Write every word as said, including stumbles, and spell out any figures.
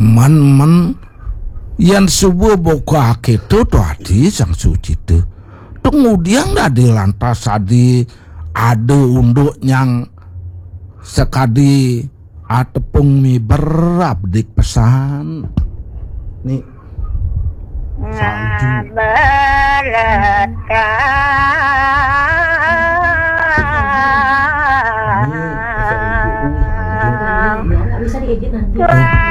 man-man yang subuh boka gitu tuh adi sang suci tuh kemudian di lantas adi ada unduk yang sekadi atepung mi berap dik pesan nih Ngabelekan